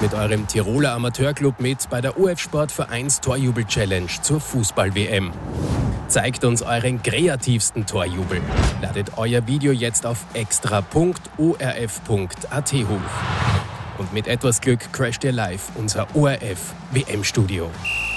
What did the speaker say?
mit eurem Tiroler Amateurclub mit bei der OF Sportvereins Torjubel-Challenge zur Fußball-WM. Zeigt uns euren kreativsten Torjubel. Ladet euer Video jetzt auf extra.orf.at hoch. Und mit etwas Glück crasht ihr live unser ORF WM-Studio.